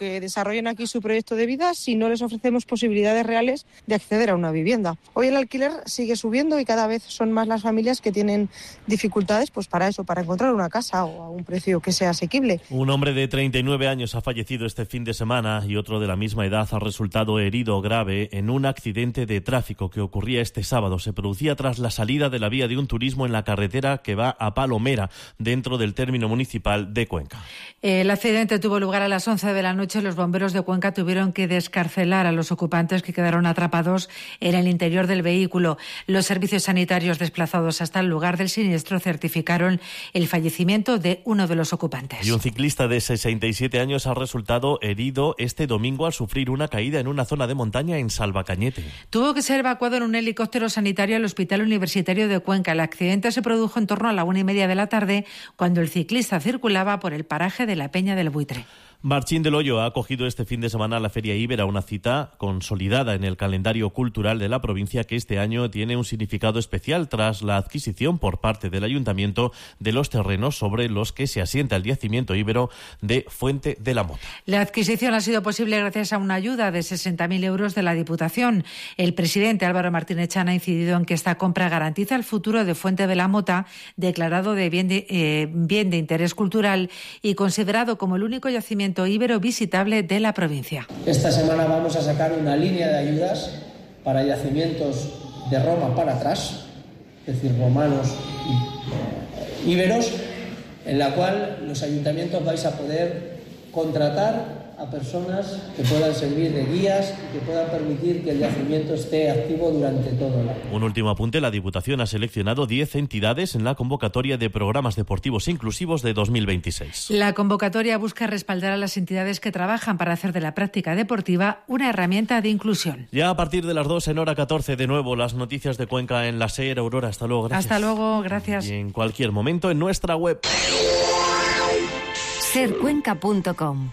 que desarrollen aquí su proyecto de vida si no les ofrecemos posibilidades reales de acceder a una vivienda. Hoy el alquiler sigue subiendo y cada vez son más las familias que tienen dificultades pues para eso, para encontrar una casa o a un precio que sea asequible. Un hombre de 39 años ha fallecido este fin de semana y otro de la misma edad ha resultado herido grave en un accidente de tráfico que ocurría este sábado. Se producía tras la salida de la vía de un turismo en la carretera que va a Palomera, dentro del término municipal de Cuenca. El accidente tuvo lugar a las 11 de la noche. Los bomberos de Cuenca tuvieron que descarcelar a los ocupantes que quedaron atrapados en el interior del vehículo. Los servicios sanitarios desplazados hasta el lugar del siniestro certificaron el fallecimiento de uno de los ocupantes. Y un ciclista de 67 años ha resultado herido este domingo al sufrir una caída en una zona de montaña en Salvacañete. Tuvo que ser evacuado en un helicóptero sanitario al Hospital Universitario de Cuenca. El accidente se produjo en torno a la 1:30 de la tarde, cuando el ciclista circulaba por el paraje de la Peña del Buitre. Marchín del Hoyo ha acogido este fin de semana la Feria Ibera, una cita consolidada en el calendario cultural de la provincia que este año tiene un significado especial tras la adquisición por parte del Ayuntamiento de los terrenos sobre los que se asienta el yacimiento íbero de Fuente de la Mota. La adquisición ha sido posible gracias a una ayuda de 60.000 euros de la Diputación. El presidente Álvaro Martínez Chan ha incidido en que esta compra garantiza el futuro de Fuente de la Mota, declarado de bien de interés cultural y considerado como el único yacimiento íbero visitable de la provincia. Esta semana vamos a sacar una línea de ayudas para yacimientos de Roma para atrás, es decir, romanos y íberos, en la cual los ayuntamientos vais a poder contratar a personas que puedan servir de guías y que puedan permitir que el yacimiento esté activo durante todo el año. Un último apunte: la Diputación ha seleccionado 10 entidades en la convocatoria de programas deportivos inclusivos de 2026. La convocatoria busca respaldar a las entidades que trabajan para hacer de la práctica deportiva una herramienta de inclusión. Ya a partir de las 2 en hora 14, de nuevo las noticias de Cuenca en la SER. Aurora, hasta luego, gracias. Hasta luego, gracias. Y en cualquier momento en nuestra web. sercuenca.com.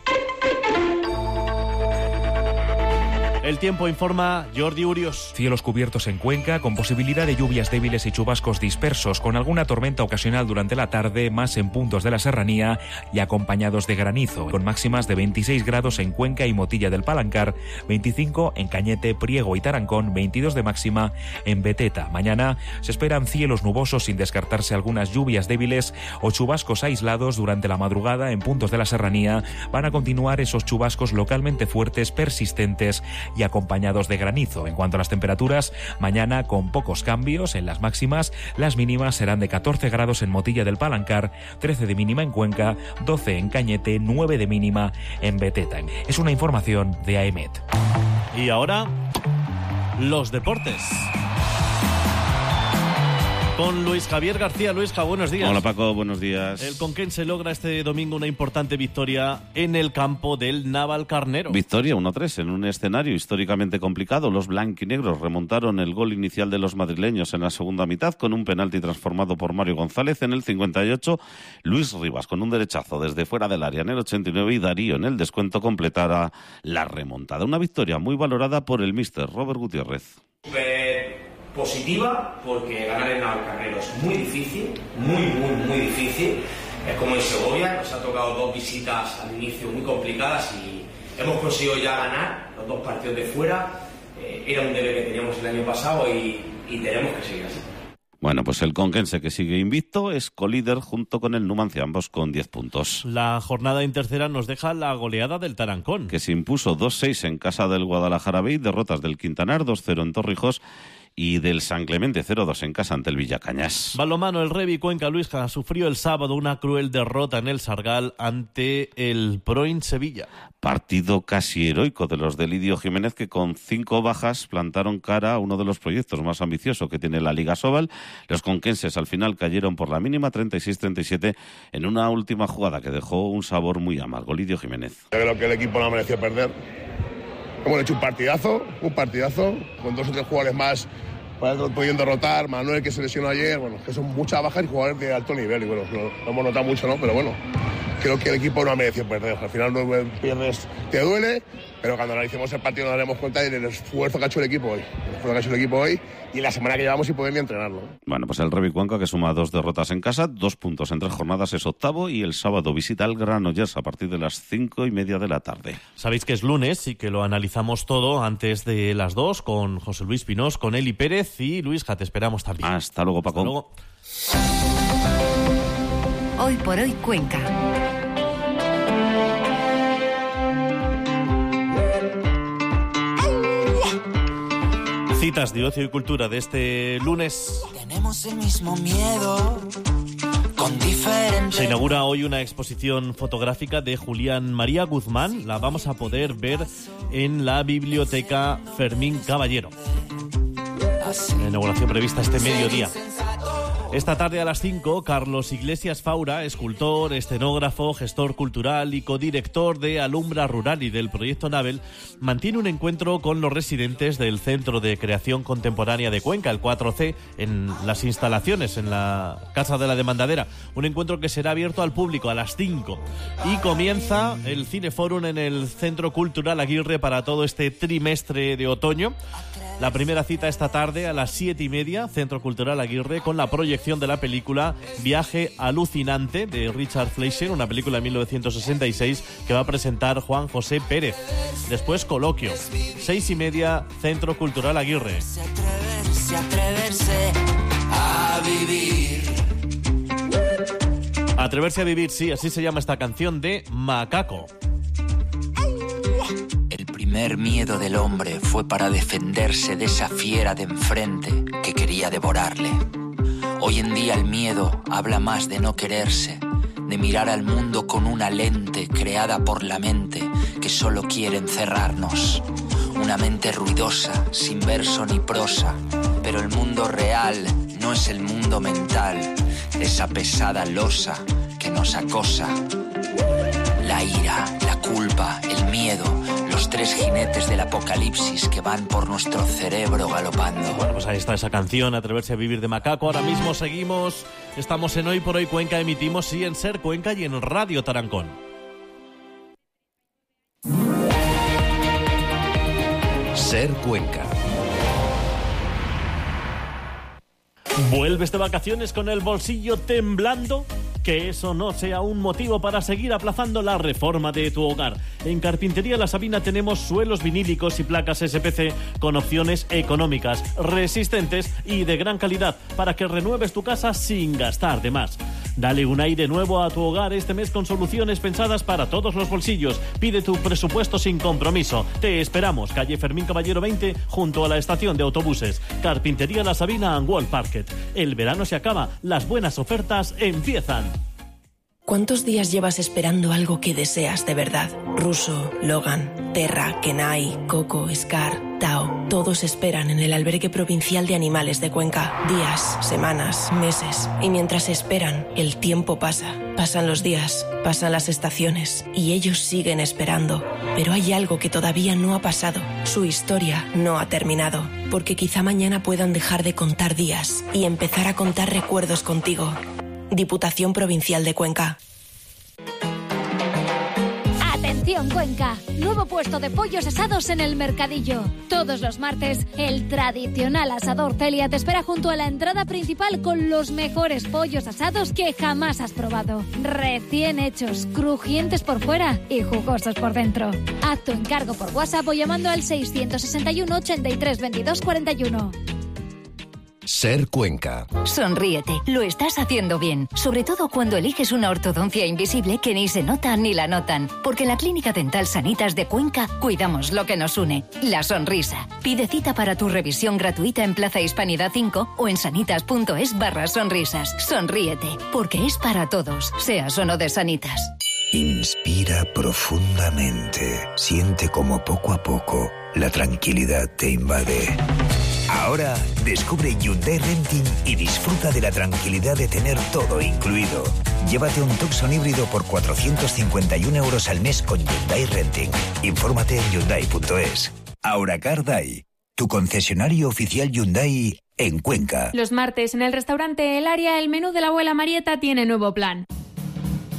El tiempo informa Jordi Urios. Cielos cubiertos en Cuenca, con posibilidad de lluvias débiles y chubascos dispersos, con alguna tormenta ocasional durante la tarde, más en puntos de la serranía y acompañados de granizo, con máximas de 26 grados en Cuenca y Motilla del Palancar, 25 en Cañete, Priego y Tarancón, 22 de máxima en Beteta. Mañana se esperan cielos nubosos sin descartarse algunas lluvias débiles o chubascos aislados durante la madrugada en puntos de la serranía. Van a continuar esos chubascos localmente fuertes, persistentes y acompañados de granizo. En cuanto a las temperaturas, mañana con pocos cambios en las máximas. Las mínimas serán de 14 grados en Motilla del Palancar, 13 de mínima en Cuenca, 12 en Cañete, 9 de mínima en Beteta. Es una información de AEMET. Y ahora, los deportes. Con Luis Javier García. Luisja, buenos días. Hola Paco, buenos días. El Conquense logra este domingo una importante victoria en el campo del Navalcarnero. Victoria 1-3 en un escenario históricamente complicado. Los blanquinegros remontaron el gol inicial de los madrileños en la segunda mitad con un penalti transformado por Mario González en el 58. Luis Rivas con un derechazo desde fuera del área en el 89 y Darío en el descuento completara la remontada. Una victoria muy valorada por el míster Robert Gutiérrez. Positiva, porque ganar en Navalcarnero es muy difícil, muy difícil. Es como en Segovia, nos ha tocado 2 visitas al inicio muy complicadas y hemos conseguido ya ganar los 2 partidos de fuera. Era un deber que teníamos el año pasado y tenemos que seguir así. Bueno, pues el Conquense, que sigue invicto, es colíder junto con el Numancia, ambos con 10 puntos. La jornada en tercera nos deja la goleada del Tarancón, que se impuso 2-6 en casa del Guadalajara B, derrotas del Quintanar, 2-0 en Torrijos y del San Clemente 0-2 en casa ante el Villacañas. Balonmano, el Revi Cuenca Luisja sufrió el sábado una cruel derrota en el Sargal ante el Proin Sevilla. Partido casi heroico de los de Lidio Jiménez, que con 5 bajas plantaron cara a uno de los proyectos más ambiciosos que tiene la Liga Sobal. Los conquenses al final cayeron por la mínima 36-37 en una última jugada que dejó un sabor muy amargo. Lidio Jiménez. Yo creo que el equipo no mereció perder. Hemos hecho un partidazo, con 2 o 3 jugadores más pudiendo rotar. Manuel, que se lesionó ayer, bueno, que son muchas bajas y jugadores de alto nivel, y bueno, lo hemos notado mucho, ¿no? Pero bueno, creo que el equipo no ha merecido perder. Al final no pierdes, te duele, pero cuando analicemos el partido nos daremos cuenta del esfuerzo que ha hecho el equipo hoy, y en la semana que llevamos sin poder ni entrenarlo. Bueno, pues el Revi Cuenca, que suma 2 derrotas en casa, 2 puntos en 3 jornadas, es octavo, y el sábado visita al Granollers a partir de las 5:30 de la tarde. Sabéis que es lunes y que lo analizamos todo antes de las 2 con José Luis Pinós, con Eli Pérez y Luisja. Te esperamos también. Hasta luego, Paco. Hasta luego. Hoy por hoy Cuenca. Citas de ocio y cultura de este lunes. Tenemos el mismo miedo con diferentes... Se inaugura hoy una exposición fotográfica de Julián María Guzmán. La vamos a poder ver en la Biblioteca Fermín Caballero. La inauguración prevista este mediodía. Esta tarde a las 5, Carlos Iglesias Faura, escultor, escenógrafo, gestor cultural y codirector de Alumbra Rural y del proyecto Nabel, mantiene un encuentro con los residentes del Centro de Creación Contemporánea de Cuenca, el 4C, en las instalaciones, en la Casa de la Demandadera. Un encuentro que será abierto al público a las 5. Y comienza el Cineforum en el Centro Cultural Aguirre para todo este trimestre de otoño. La primera cita esta tarde a las 7:30, Centro Cultural Aguirre, con la proyección de la película Viaje Alucinante de Richard Fleischer, una película de 1966 que va a presentar Juan José Pérez. Después coloquio, 6:30, Centro Cultural Aguirre. Atreverse a vivir. Atreverse a vivir, sí, así se llama esta canción de Macaco. El primer miedo del hombre fue para defenderse de esa fiera de enfrente que quería devorarle. Hoy en día el miedo habla más de no quererse, de mirar al mundo con una lente creada por la mente que solo quiere encerrarnos. Una mente ruidosa, sin verso ni prosa, pero el mundo real no es el mundo mental, esa pesada losa que nos acosa. La ira, la culpa, el miedo, los 3 jinetes del apocalipsis que van por nuestro cerebro galopando. Bueno, pues ahí está esa canción, Atreverse a vivir de Macaco. Ahora mismo seguimos, estamos en Hoy por Hoy Cuenca, emitimos sí en Ser Cuenca y en Radio Tarancón. Ser Cuenca. ¿Vuelves de vacaciones con el bolsillo temblando? Que eso no sea un motivo para seguir aplazando la reforma de tu hogar. En Carpintería La Sabina tenemos suelos vinílicos y placas SPC con opciones económicas, resistentes y de gran calidad para que renueves tu casa sin gastar de más. Dale un aire nuevo a tu hogar este mes con soluciones pensadas para todos los bolsillos. Pide tu presupuesto sin compromiso. Te esperamos, calle Fermín Caballero 20, junto a la estación de autobuses. Carpintería La Sabina and Wall Parket. El verano se acaba, las buenas ofertas empiezan. ¿Cuántos días llevas esperando algo que deseas de verdad? Russo, Logan, Terra, Kenai, Coco, Scar, Tao. Todos esperan en el Albergue Provincial de Animales de Cuenca. Días, semanas, meses. Y mientras esperan, el tiempo pasa. Pasan los días, pasan las estaciones. Y ellos siguen esperando. Pero hay algo que todavía no ha pasado. Su historia no ha terminado. Porque quizá mañana puedan dejar de contar días y empezar a contar recuerdos contigo. Diputación Provincial de Cuenca. Atención Cuenca, nuevo puesto de pollos asados en el Mercadillo. Todos los martes, el tradicional asador Celia te espera junto a la entrada principal con los mejores pollos asados que jamás has probado. Recién hechos, crujientes por fuera y jugosos por dentro. Haz tu encargo por WhatsApp o llamando al 661 83 22 41. Ser Cuenca. Sonríete, lo estás haciendo bien. Sobre todo cuando eliges una ortodoncia invisible que ni se nota ni la notan. Porque en la Clínica Dental Sanitas de Cuenca cuidamos lo que nos une, la sonrisa. Pide cita para tu revisión gratuita en Plaza Hispanidad 5 o en sanitas.es/sonrisas. Sonríete, porque es para todos, seas o no de Sanitas. Inspira profundamente. Siente como poco a poco la tranquilidad te invade. Ahora descubre Hyundai Renting y disfruta de la tranquilidad de tener todo incluido. Llévate un Tucson híbrido por 451 euros al mes con Hyundai Renting. Infórmate en Hyundai.es. Auracar Day, tu concesionario oficial Hyundai en Cuenca. Los martes en el restaurante El Área, el menú de la abuela Marieta tiene nuevo plan.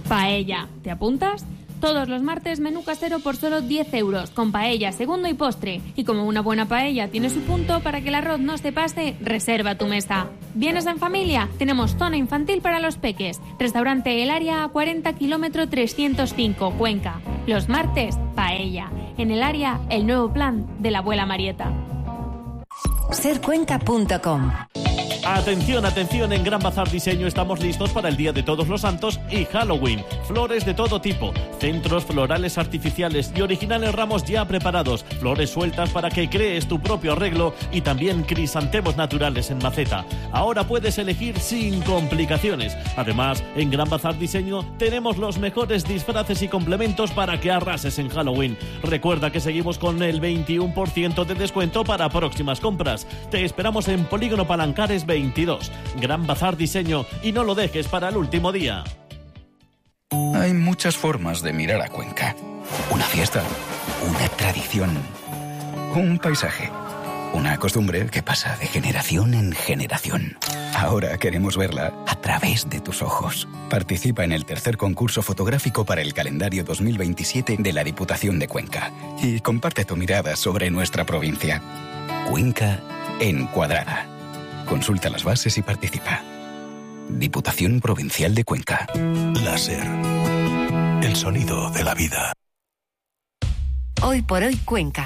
Paella. ¿Te apuntas? Todos los martes menú casero por solo 10 euros, con paella, segundo y postre. Y como una buena paella tiene su punto, para que el arroz no se pase, reserva tu mesa. ¿Vienes en familia? Tenemos zona infantil para los peques. Restaurante El Área a 40 km 305, Cuenca. Los martes, paella. En El Área, el nuevo plan de la abuela Marieta. Sercuenca.com. Atención, atención, en Gran Bazar Diseño estamos listos para el Día de Todos los Santos y Halloween. Flores de todo tipo, centros florales artificiales y originales ramos ya preparados, flores sueltas para que crees tu propio arreglo y también crisantemos naturales en maceta. Ahora puedes elegir sin complicaciones. Además, en Gran Bazar Diseño tenemos los mejores disfraces y complementos para que arrases en Halloween. Recuerda que seguimos con el 21% de descuento para próximas compras. Te esperamos en Polígono Palancares 22. Gran Bazar Diseño, y no lo dejes para el último día. Hay muchas formas de mirar a Cuenca. Una fiesta, una tradición, un paisaje, una costumbre que pasa de generación en generación. Ahora queremos verla a través de tus ojos. Participa en el tercer concurso fotográfico para el calendario 2027 de la Diputación de Cuenca y comparte tu mirada sobre nuestra provincia. Cuenca encuadrada. Consulta las bases y participa. Diputación Provincial de Cuenca. Láser. El sonido de la vida. Hoy por hoy, Cuenca.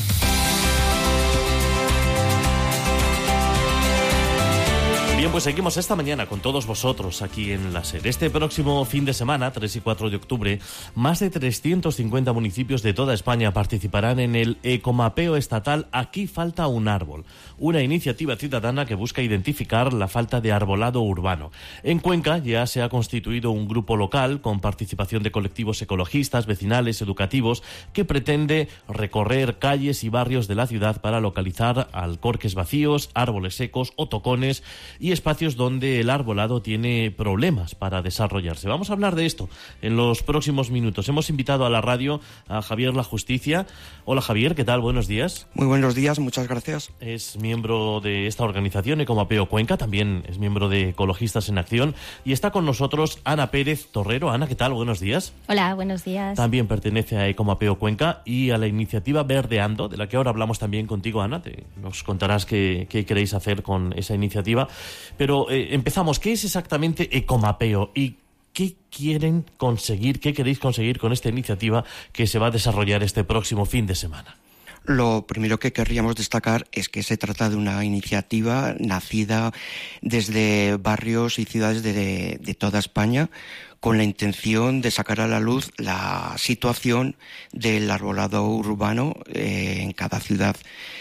Bien, pues seguimos esta mañana con todos vosotros aquí en la SER. Este próximo fin de semana, 3 y 4 de octubre, más de 350 municipios de toda España participarán en el ecomapeo estatal Aquí falta un árbol, una iniciativa ciudadana que busca identificar la falta de arbolado urbano. En Cuenca ya se ha constituido un grupo local con participación de colectivos ecologistas, vecinales, educativos, que pretende recorrer calles y barrios de la ciudad para localizar alcorques vacíos, árboles secos o tocones y espacios donde el arbolado tiene problemas para desarrollarse. Vamos a hablar de esto en los próximos minutos. Hemos invitado a la radio a Javier La Justicia. Hola Javier, ¿qué tal? Buenos días. Muy buenos días, muchas gracias. Es miembro de esta organización Ecomapeo Cuenca, también es miembro de Ecologistas en Acción y está con nosotros Ana Pérez Torrero. Ana, ¿qué tal? Buenos días. Hola, buenos días. También pertenece a Ecomapeo Cuenca y a la iniciativa Verdeando, de la que ahora hablamos también contigo, Ana. Nos contarás qué queréis hacer con esa iniciativa. Pero empezamos. ¿Qué es exactamente Ecomapeo y qué quieren conseguir, qué queréis conseguir con esta iniciativa que se va a desarrollar este próximo fin de semana? Lo primero que querríamos destacar es que se trata de una iniciativa nacida desde barrios y ciudades de toda España con la intención de sacar a la luz la situación del arbolado urbano en cada ciudad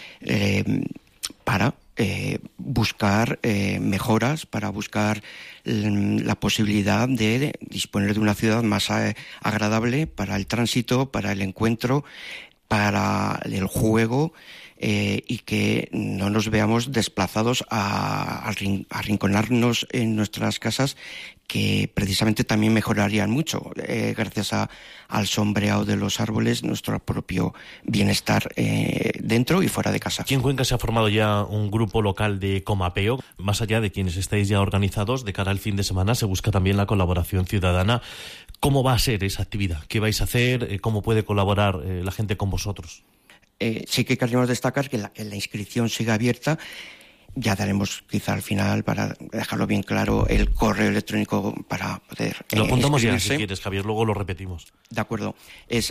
para buscar mejoras, para buscar la posibilidad de disponer de una ciudad más agradable para el tránsito, para el encuentro, para el juego y que no nos veamos desplazados a arrinconarnos en nuestras casas, que precisamente también mejorarían mucho gracias al sombreado de los árboles, nuestro propio bienestar dentro y fuera de casa. Aquí en Cuenca se ha formado ya un grupo local de ecomapeo. Más allá de quienes estáis ya organizados, de cara al fin de semana se busca también la colaboración ciudadana. ¿Cómo va a ser esa actividad? ¿Qué vais a hacer? ¿Cómo puede colaborar la gente con vosotros? Sí que queremos destacar que la inscripción sigue abierta. Ya daremos quizá al final, para dejarlo bien claro, el correo electrónico para poder lo apuntamos ya, si quieres, Javier, luego lo repetimos. De acuerdo. Es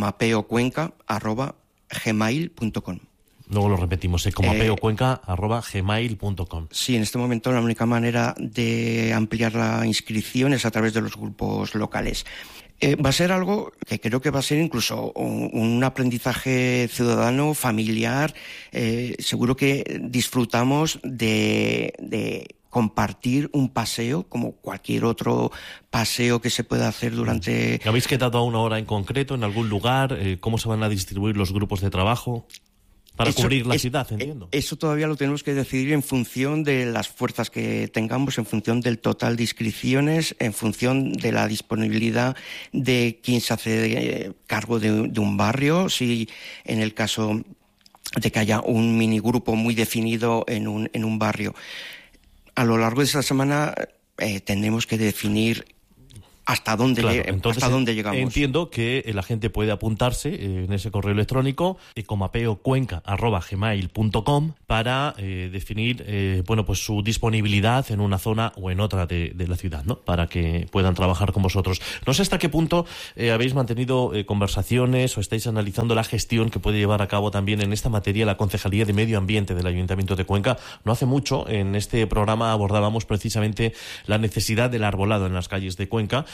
ecomapeocuenca@gmail.com. Luego lo repetimos, ecomapeocuenca@gmail.com. Sí, en este momento la única manera de ampliar la inscripción es a través de los grupos locales. Va a ser algo que creo que va a ser incluso un aprendizaje ciudadano, familiar. Seguro que disfrutamos de compartir un paseo, como cualquier otro paseo que se pueda hacer durante... ¿Habéis quedado a una hora en concreto, en algún lugar? ¿Cómo se van a distribuir los grupos de trabajo? Para cubrir la ciudad, entiendo. Eso todavía lo tenemos que decidir en función de las fuerzas que tengamos, en función del total de inscripciones, en función de la disponibilidad de quién se hace cargo de un barrio. Si en el caso de que haya un minigrupo muy definido en un barrio. A lo largo de esta semana tendremos que definir hasta dónde llegamos. Entiendo que la gente puede apuntarse en ese correo electrónico ecomapeocuenca@gmail.com para definir pues su disponibilidad en una zona o en otra de la ciudad, ¿no? Para que puedan trabajar con vosotros. No sé hasta qué punto habéis mantenido conversaciones o estáis analizando la gestión que puede llevar a cabo también en esta materia la Concejalía de Medio Ambiente del Ayuntamiento de Cuenca. No hace mucho en este programa abordábamos precisamente la necesidad del arbolado en las calles de Cuenca.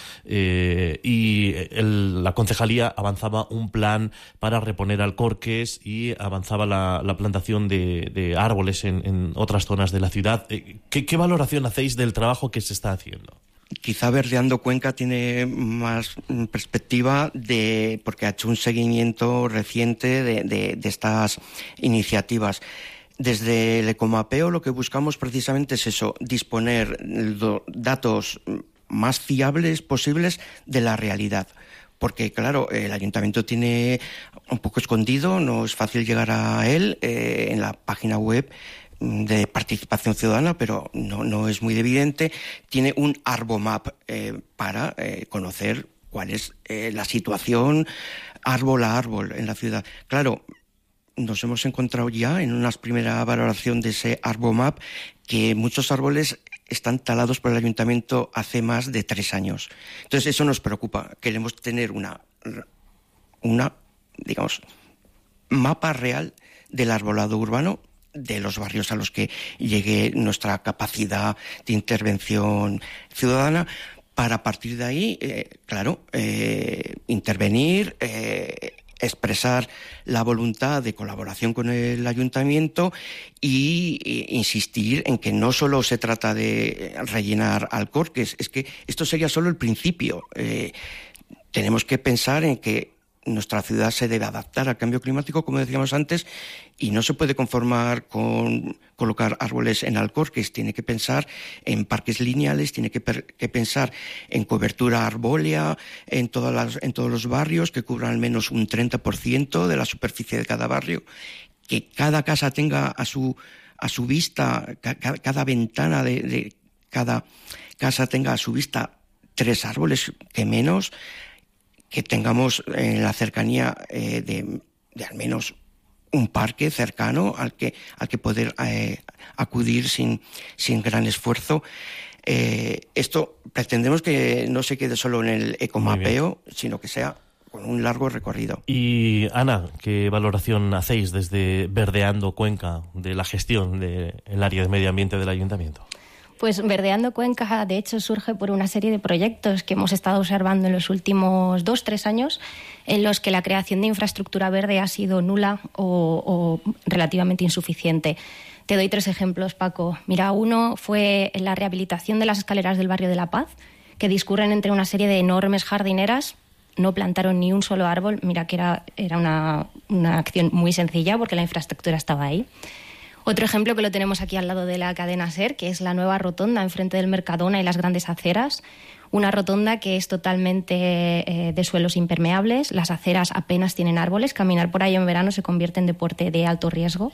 La concejalía avanzaba un plan para reponer alcorques y avanzaba la plantación de árboles en otras zonas de la ciudad. ¿Qué valoración hacéis del trabajo que se está haciendo? Quizá Verdeando Cuenca tiene más perspectiva porque ha hecho un seguimiento reciente de estas iniciativas. Desde el Ecomapeo lo que buscamos precisamente es eso, disponer datos más fiables posibles de la realidad. Porque, claro, el ayuntamiento tiene un poco escondido, no es fácil llegar a él en la página web de participación ciudadana, pero no es muy evidente. Tiene un Arbomap para conocer cuál es la situación árbol a árbol en la ciudad. Claro, nos hemos encontrado ya en una primera valoración de ese Arbomap que muchos árboles están talados por el ayuntamiento hace más de 3 años. Entonces eso nos preocupa. Queremos tener una digamos, mapa real del arbolado urbano de los barrios a los que llegue nuestra capacidad de intervención ciudadana, para a partir de ahí, intervenir, expresar la voluntad de colaboración con el ayuntamiento y insistir en que no solo se trata de rellenar alcorques, es que esto sería solo el principio. Tenemos que pensar en que nuestra ciudad se debe adaptar al cambio climático, como decíamos antes, y no se puede conformar con colocar árboles en alcorques. Tiene que pensar en parques lineales, tiene que pensar en cobertura arbólea en todos los barrios, que cubran al menos un 30% de la superficie de cada barrio, que cada casa tenga a su vista, cada ventana de cada casa tenga a su vista 3 árboles, que menos, que tengamos en la cercanía de al menos un parque cercano al que poder acudir sin gran esfuerzo. Esto pretendemos que no se quede solo en el ecomapeo, sino que sea con un largo recorrido. Y Ana, ¿qué valoración hacéis desde Verdeando Cuenca de la gestión del área de medio ambiente del ayuntamiento? Pues Verdeando Cuenca, de hecho, surge por una serie de proyectos que hemos estado observando en los últimos 2-3 años, en los que la creación de infraestructura verde ha sido nula o relativamente insuficiente. Te doy 3 ejemplos, Paco. Mira, uno fue la rehabilitación de las escaleras del barrio de La Paz, que discurren entre una serie de enormes jardineras. No plantaron ni un solo árbol. Mira que era una acción muy sencilla porque la infraestructura estaba ahí. Otro ejemplo que lo tenemos aquí al lado de la cadena SER, que es la nueva rotonda enfrente del Mercadona y las grandes aceras. Una rotonda que es totalmente de suelos impermeables, las aceras apenas tienen árboles, caminar por ahí en verano se convierte en deporte de alto riesgo.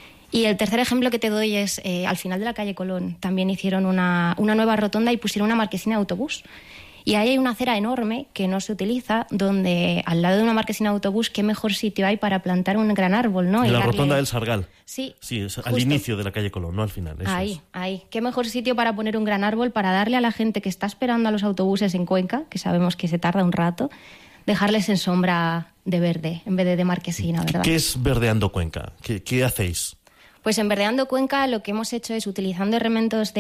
Y el tercer ejemplo que te doy es, al final de la calle Colón, también hicieron una nueva rotonda y pusieron una marquesina de autobús. Y ahí hay una acera enorme que no se utiliza, donde al lado de una marquesina de autobús, qué mejor sitio hay para plantar un gran árbol, ¿no? En la rotonda del Sargal. Sí, es al inicio de la calle Colón, no al final. Ahí. Qué mejor sitio para poner un gran árbol, para darle a la gente que está esperando a los autobuses en Cuenca, que sabemos que se tarda un rato, dejarles en sombra de verde, en vez de marquesina, ¿verdad? ¿Qué es Verdeando Cuenca? ¿Qué hacéis? Pues en Verdeando Cuenca lo que hemos hecho es, utilizando elementos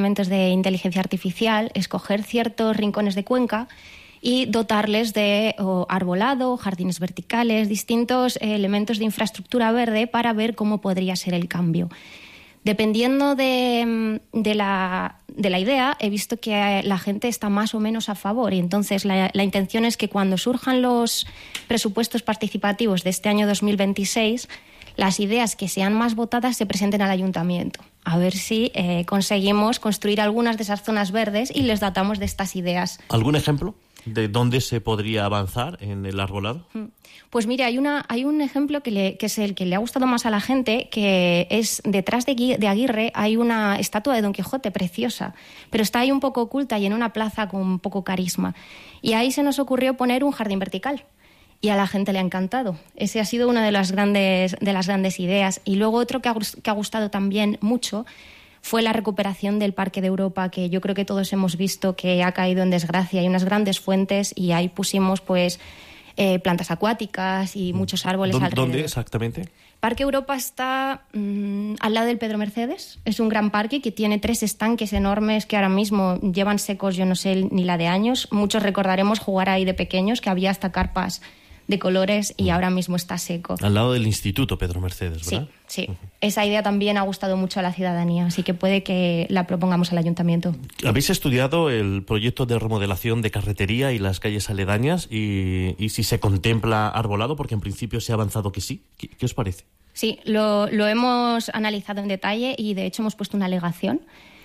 de inteligencia artificial, escoger ciertos rincones de Cuenca y dotarles de arbolado, jardines verticales, distintos elementos de infraestructura verde para ver cómo podría ser el cambio. Dependiendo de la idea, he visto que la gente está más o menos a favor y entonces la intención es que cuando surjan los presupuestos participativos de este año 2026, las ideas que sean más votadas se presenten al ayuntamiento. A ver si conseguimos construir algunas de esas zonas verdes y les dotamos de estas ideas. ¿Algún ejemplo ¿De dónde se podría avanzar en el arbolado? Pues mire, hay un ejemplo que es el que le ha gustado más a la gente, que es detrás de Aguirre hay una estatua de Don Quijote preciosa, pero está ahí un poco oculta y en una plaza con poco carisma. Y ahí se nos ocurrió poner un jardín vertical. Y a la gente le ha encantado. Ese ha sido una de las grandes ideas. Y luego otro que ha gustado también mucho fue la recuperación del Parque de Europa, que yo creo que todos hemos visto que ha caído en desgracia. Hay unas grandes fuentes y ahí pusimos pues plantas acuáticas y muchos árboles alrededor. ¿Dónde exactamente? Parque Europa está al lado del Pedro Mercedes. Es un gran parque que tiene 3 estanques enormes que ahora mismo llevan secos, yo no sé ni la de años. Muchos recordaremos jugar ahí de pequeños, que había hasta carpas de colores y ahora mismo está seco. Al lado del Instituto Pedro Mercedes, ¿verdad? Sí. Esa idea también ha gustado mucho a la ciudadanía, así que puede que la propongamos al ayuntamiento. ¿Habéis estudiado el proyecto de remodelación de carretería y las calles aledañas y si se contempla arbolado? Porque en principio se ha avanzado que sí. ¿Qué os parece? Sí, lo hemos analizado en detalle y de hecho hemos puesto una alegación,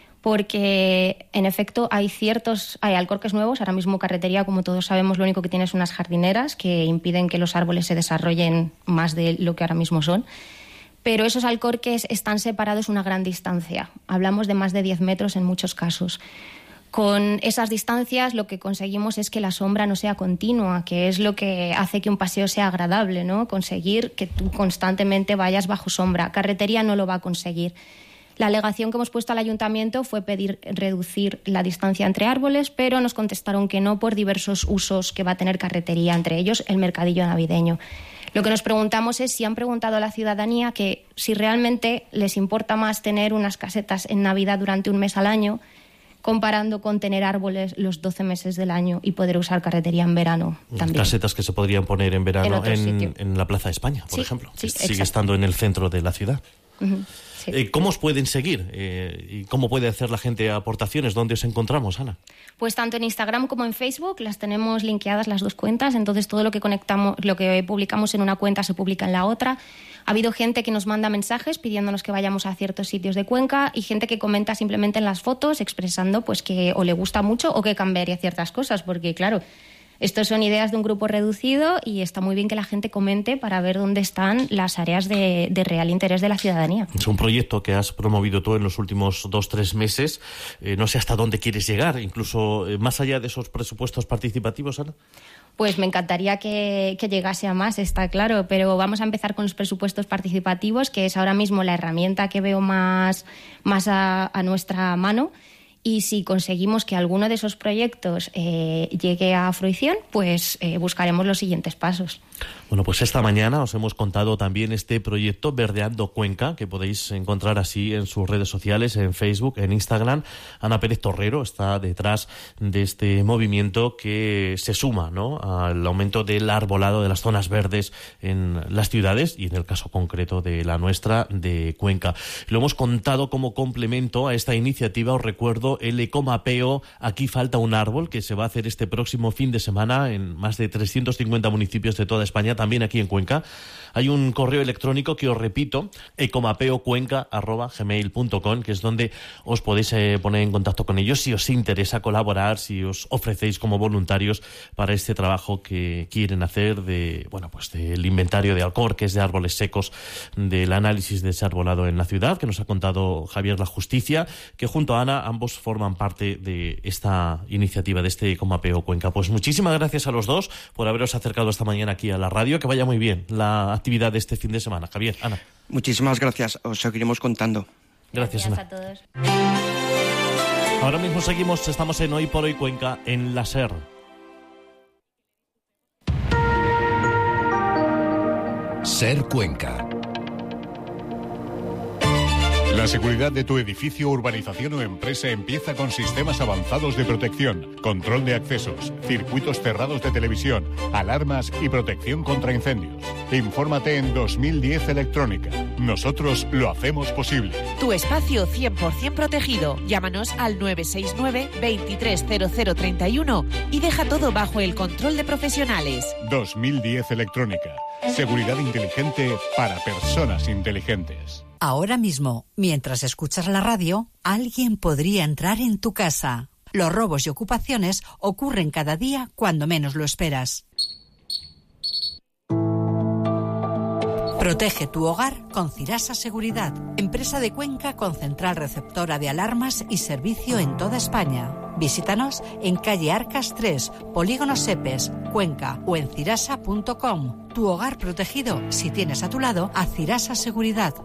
porque en efecto hay alcorques nuevos. Ahora mismo carretería, como todos sabemos, lo único que tiene son unas jardineras que impiden que los árboles se desarrollen más de lo que ahora mismo son. Pero esos alcorques están separados una gran distancia. Hablamos de más de 10 metros en muchos casos. Con esas distancias lo que conseguimos es que la sombra no sea continua, que es lo que hace que un paseo sea agradable, ¿no? Conseguir que tú constantemente vayas bajo sombra. Carretería no lo va a conseguir. La alegación que hemos puesto al ayuntamiento fue pedir reducir la distancia entre árboles, pero nos contestaron que no por diversos usos que va a tener carretería, entre ellos el mercadillo navideño. Lo que nos preguntamos es si han preguntado a la ciudadanía que si realmente les importa más tener unas casetas en Navidad durante un mes al año, comparando con tener árboles los 12 meses del año y poder usar carretería en verano también. Casetas que se podrían poner en verano en la Plaza de España, por ejemplo, que sigue exacto. estando en el centro de la ciudad. Uh-huh. Sí. ¿Cómo os pueden seguir? ¿Y cómo puede hacer la gente aportaciones? ¿Dónde os encontramos, Ana? Pues tanto en Instagram como en Facebook las tenemos linkeadas las 2 cuentas, entonces todo lo que publicamos en una cuenta se publica en la otra. Ha habido gente que nos manda mensajes pidiéndonos que vayamos a ciertos sitios de Cuenca y gente que comenta simplemente en las fotos expresando pues que o le gusta mucho o que cambiaría ciertas cosas, porque claro, estos son ideas de un grupo reducido y está muy bien que la gente comente para ver dónde están las áreas de real interés de la ciudadanía. Es un proyecto que has promovido tú en los últimos 2-3 meses. No sé hasta dónde quieres llegar, incluso más allá de esos presupuestos participativos, Ana. Pues me encantaría que llegase a más, está claro, pero vamos a empezar con los presupuestos participativos, que es ahora mismo la herramienta que veo más a nuestra mano. Y si conseguimos que alguno de esos proyectos llegue a fruición, pues buscaremos los siguientes pasos. Bueno, pues esta mañana os hemos contado también este proyecto Verdeando Cuenca, que podéis encontrar así en sus redes sociales, en Facebook, en Instagram. Ana Pérez Torrero está detrás de este movimiento que se suma, ¿no?, al aumento del arbolado de las zonas verdes en las ciudades y en el caso concreto de la nuestra, de Cuenca. Lo hemos contado como complemento a esta iniciativa. Os recuerdo el ecomapeo Aquí falta un árbol, que se va a hacer este próximo fin de semana en más de 350 municipios de toda España, también aquí en Cuenca. Hay un correo electrónico que os repito, ecomapeocuenca@gmail.com, que es donde os podéis poner en contacto con ellos si os interesa colaborar, si os ofrecéis como voluntarios para este trabajo que quieren hacer del inventario de alcorques, de árboles secos, del análisis de ese arbolado en la ciudad, que nos ha contado Javier La Justicia, que junto a Ana ambos forman parte de esta iniciativa, de este Ecomapeo Cuenca. Pues muchísimas gracias a los dos por haberos acercado esta mañana aquí a la radio. Que vaya muy bien la actividad de este fin de semana. Javier, Ana. Muchísimas gracias. Os seguiremos contando. Gracias, Ana. A todos. Ahora mismo estamos en Hoy por Hoy Cuenca, en la SER. SER Cuenca. La seguridad de tu edificio, urbanización o empresa empieza con sistemas avanzados de protección, control de accesos, circuitos cerrados de televisión, alarmas y protección contra incendios. Infórmate en 2010 Electrónica. Nosotros lo hacemos posible. Tu espacio 100% protegido. Llámanos al 969 230031 y deja todo bajo el control de profesionales. 2010 Electrónica. Seguridad inteligente para personas inteligentes. Ahora mismo, mientras escuchas la radio, alguien podría entrar en tu casa. Los robos y ocupaciones ocurren cada día cuando menos lo esperas. Protege tu hogar con Cirasa Seguridad, empresa de Cuenca con central receptora de alarmas y servicio en toda España. Visítanos en calle Arcas 3, Polígono Sepes, Cuenca o en cirasa.com. Tu hogar protegido si tienes a tu lado a Cirasa Seguridad.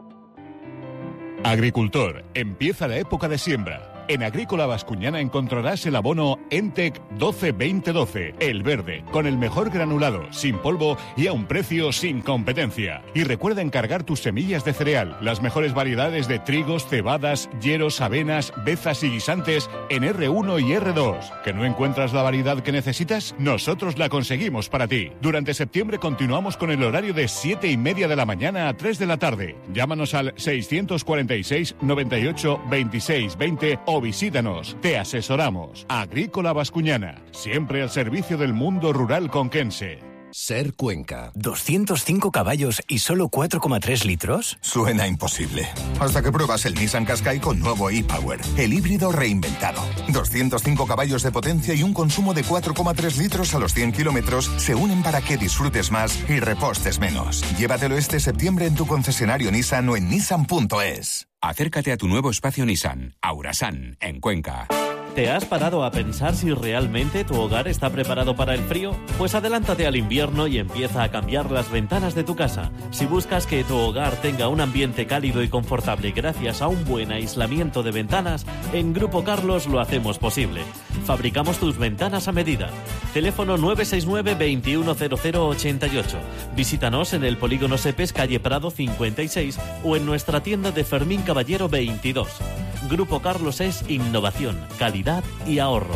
Agricultor, empieza la época de siembra. En Agrícola Bascuñana encontrarás el abono Entec 12-2012, el verde, con el mejor granulado, sin polvo y a un precio sin competencia. Y recuerda encargar tus semillas de cereal, las mejores variedades de trigos, cebadas, yeros, avenas, bezas y guisantes en R1 y R2. ¿Que no encuentras la variedad que necesitas? Nosotros la conseguimos para ti. Durante septiembre continuamos con el horario de 7:30 de la mañana a 3 de la tarde. Llámanos al 646 98 26 20 o visítanos. Te asesoramos. Agrícola Bascuñana, siempre al servicio del mundo rural conquense. Ser Cuenca. ¿205 caballos y solo 4,3 litros? Suena imposible. Hasta que pruebas el Nissan Qashqai con nuevo e-Power, el híbrido reinventado. 205 caballos de potencia y un consumo de 4,3 litros a los 100 kilómetros se unen para que disfrutes más y repostes menos. Llévatelo este septiembre en tu concesionario Nissan o en nissan.es. Acércate a tu nuevo espacio Nissan, Aurasan, en Cuenca. ¿Te has parado a pensar si realmente tu hogar está preparado para el frío? Pues adelántate al invierno y empieza a cambiar las ventanas de tu casa. Si buscas que tu hogar tenga un ambiente cálido y confortable gracias a un buen aislamiento de ventanas, en Grupo Carlos lo hacemos posible. Fabricamos tus ventanas a medida. Teléfono 969 210088. Visítanos en el Polígono Sepes, calle Prado 56 o en nuestra tienda de Fermín Caballero 22. Grupo Carlos es innovación, calidad y ahorro.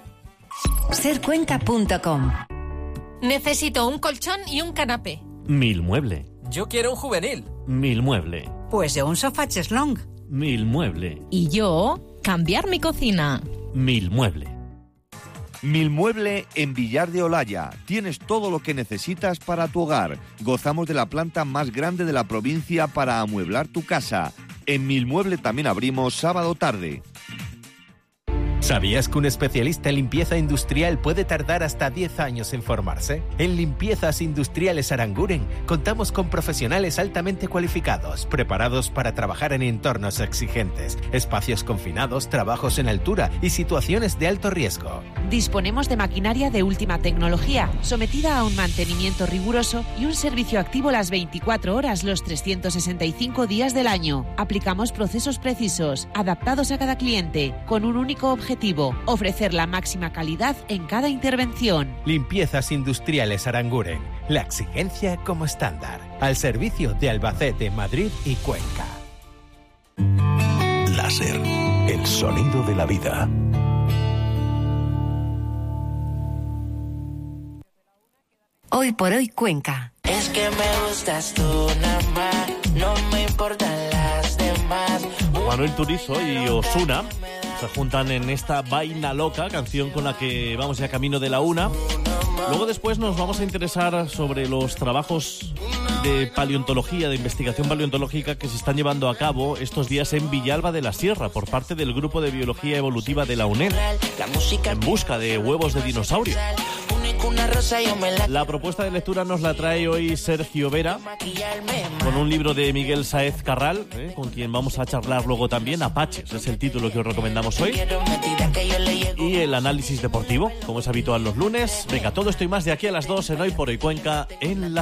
Sercuenca.com. Necesito un colchón y un canapé. Milmueble. Yo quiero un juvenil. Milmueble. Pues yo un sofá cheslong. Milmueble. Y yo, cambiar mi cocina. Milmueble. Milmueble en Villar de Olaya. Tienes todo lo que necesitas para tu hogar. Gozamos de la planta más grande de la provincia para amueblar tu casa. En Milmueble también abrimos sábado tarde. ¿Sabías que un especialista en limpieza industrial puede tardar hasta 10 años en formarse? En Limpiezas Industriales Aranguren contamos con profesionales altamente cualificados, preparados para trabajar en entornos exigentes, espacios confinados, trabajos en altura y situaciones de alto riesgo. Disponemos de maquinaria de última tecnología, sometida a un mantenimiento riguroso y un servicio activo las 24 horas, los 365 días del año. Aplicamos procesos precisos, adaptados a cada cliente, con un único objetivo: ofrecer la máxima calidad en cada intervención. Limpiezas Industriales Aranguren, la exigencia como estándar, al servicio de Albacete, Madrid y Cuenca. Láser, el sonido de la vida. Hoy por hoy Cuenca. Es que me gustas tú nada más, no me importan las demás. Manuel Turizo y Ozuna se juntan en esta Vaina Loca, canción con la que vamos ya camino de la una. Luego después nos vamos a interesar sobre los trabajos de paleontología, de investigación paleontológica que se están llevando a cabo estos días en Villalba de la Sierra por parte del Grupo de Biología Evolutiva de la UNED en busca de huevos de dinosaurio. La propuesta de lectura nos la trae hoy Sergio Vera con un libro de Miguel Sáez Carral, con quien vamos a charlar luego también. Apaches es el título que os recomendamos hoy, y el análisis deportivo, como es habitual los lunes. Venga, todo esto y más de aquí a las 2 en Hoy por Hoy Cuenca en la